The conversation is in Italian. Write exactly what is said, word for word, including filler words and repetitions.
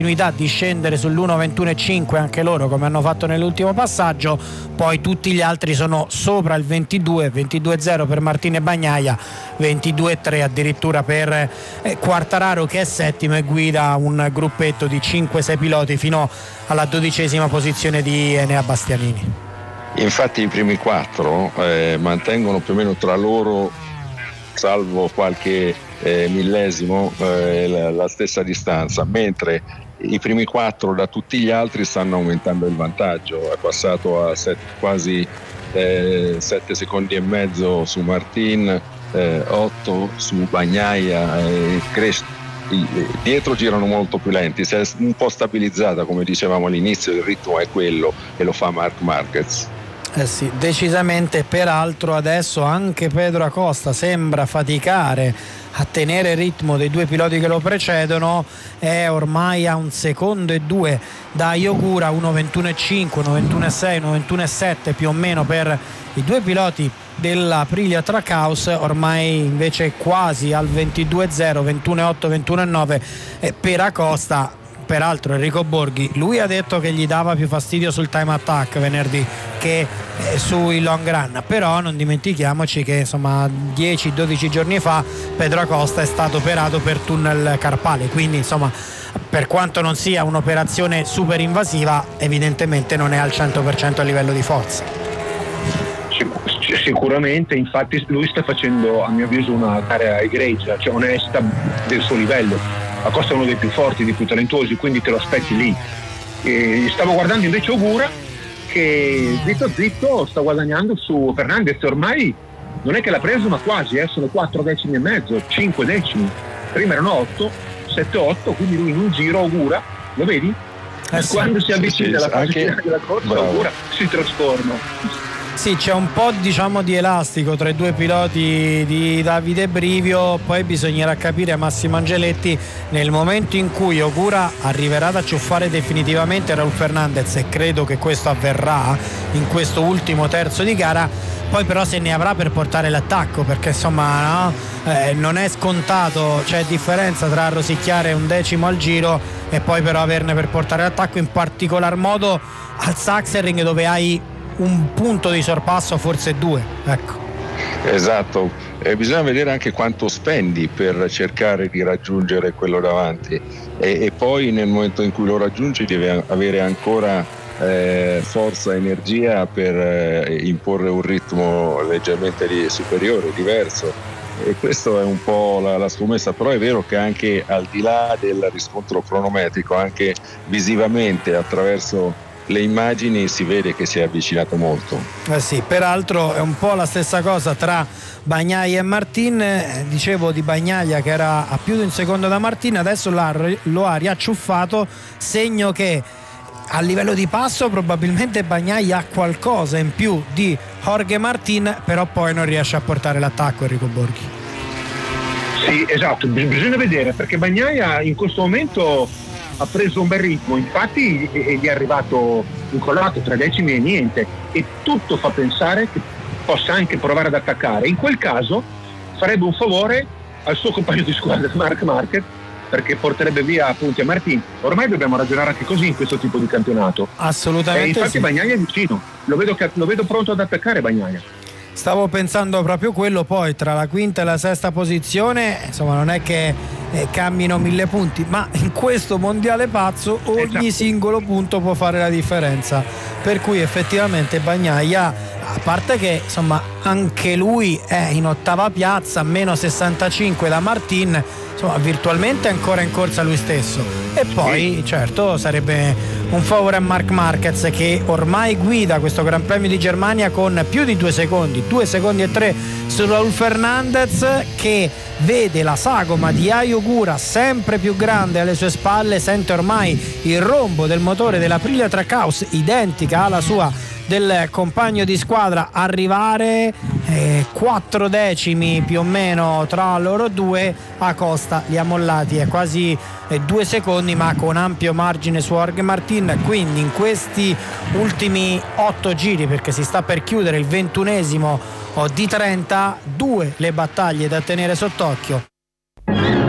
di scendere sull'uno ventuno e cinque anche loro, come hanno fatto nell'ultimo passaggio. Poi tutti gli altri sono sopra il ventidue, ventidue zero per Martin e Bagnaia, ventidue tre addirittura per eh, Quartararo, che è settimo e guida un gruppetto di cinque sei piloti fino alla dodicesima posizione di Enea Bastianini. Infatti i primi quattro eh, mantengono più o meno tra loro, salvo qualche eh, millesimo, eh, la, la stessa distanza, mentre i primi quattro da tutti gli altri stanno aumentando il vantaggio. È passato a set, quasi eh, sette secondi e mezzo su Martin, eh, otto su Bagnaia, eh, cres- dietro girano molto più lenti, si è un po' stabilizzata, come dicevamo all'inizio, il ritmo è quello e lo fa Marc Marquez. Eh sì, decisamente. Peraltro adesso anche Pedro Acosta sembra faticare a tenere il ritmo dei due piloti che lo precedono, è ormai a un secondo e due da Ogura, uno ventuno e cinque, uno ventuno e sei, uno ventuno e sette più o meno per i due piloti dell'Aprilia Trackhouse, ormai invece quasi al ventidue zero, ventuno e otto, ventuno e nove eh, per Acosta. Peraltro Enrico Borghi, lui ha detto che gli dava più fastidio sul time attack venerdì che eh, sui long run, però non dimentichiamoci che insomma dieci dodici giorni fa Pedro Acosta è stato operato per tunnel carpale, quindi insomma per quanto non sia un'operazione super invasiva, evidentemente non è al cento per cento a livello di forza. Sicuramente, infatti lui sta facendo a mio avviso una gara egregia, cioè onesta del suo livello. Acosta è uno dei più forti, dei più talentuosi, quindi te lo aspetti lì. E stavo guardando invece Ogura che zitto zitto sta guadagnando su Fernandez, ormai non è che l'ha preso ma quasi, eh, sono quattro decimi e mezzo, cinque decimi, prima erano otto, sette otto, quindi lui in un giro Ogura, lo vedi? Eh sì, quando si avvicina alla fase finale della corsa Ogura si trasforma. Sì, c'è un po' diciamo di elastico tra i due piloti di Davide Brivio, poi bisognerà capire Massimo Angeletti nel momento in cui Ogura arriverà ad acciuffare definitivamente Raul Fernandez, e credo che questo avverrà in questo ultimo terzo di gara, poi però se ne avrà per portare l'attacco, perché insomma no? eh, non è scontato, c'è differenza tra rosicchiare un decimo al giro e poi però averne per portare l'attacco, in particolar modo al Sachsenring dove hai un punto di sorpasso, forse due, ecco. Esatto, e bisogna vedere anche quanto spendi per cercare di raggiungere quello davanti, e, e poi nel momento in cui lo raggiungi devi avere ancora eh, forza e energia per eh, imporre un ritmo leggermente di, superiore, diverso, e questo è un po' la, la scommessa. Però è vero che anche al di là del riscontro cronometrico, anche visivamente attraverso le immagini si vede che si è avvicinato molto. Eh sì, peraltro è un po' la stessa cosa tra Bagnaia e Martin, eh, dicevo di Bagnaia che era a più di un secondo da Martin, adesso lo ha riacciuffato, segno che a livello di passo probabilmente Bagnaia ha qualcosa in più di Jorge Martin, però poi non riesce a portare l'attacco Enrico Borghi. Sì, esatto, bisogna vedere, perché Bagnaia in questo momento ha preso un bel ritmo, infatti gli è arrivato incollato tre decimi e niente, e tutto fa pensare che possa anche provare ad attaccare. In quel caso farebbe un favore al suo compagno di squadra Marc Marquez, perché porterebbe via punti a Martin. Ormai dobbiamo ragionare anche così in questo tipo di campionato. Assolutamente. E infatti sì. Bagnaia è vicino, lo vedo, che, lo vedo pronto ad attaccare Bagnaia. Stavo pensando proprio quello, poi tra la quinta e la sesta posizione insomma non è che eh, cammino mille punti, ma in questo mondiale pazzo ogni esatto. singolo punto può fare la differenza, per cui effettivamente Bagnaia, a parte che insomma anche lui è in ottava piazza, meno sessantacinque da Martin, insomma virtualmente è ancora in corsa lui stesso, e poi certo sarebbe un favore a Marc Marquez che ormai guida questo Gran Premio di Germania con più di due secondi, due secondi e tre su Raul Fernandez, che vede la sagoma di Ogura sempre più grande alle sue spalle, sente ormai il rombo del motore dell'Aprilia Trackhouse identica alla sua del compagno di squadra arrivare, eh, quattro decimi più o meno tra loro due. Acosta li ha mollati a quasi eh, due secondi, ma con ampio margine su Jorge Martin, quindi in questi ultimi otto giri, perché si sta per chiudere il ventunesimo di trenta, due le battaglie da tenere sott'occhio.